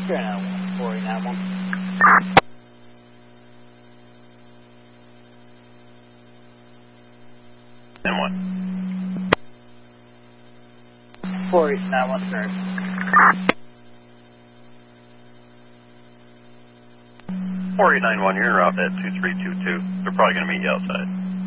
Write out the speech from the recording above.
Sure, 4891. And what? 4891, sir. 4891, you're en route at 2322. They're probably going to meet you outside.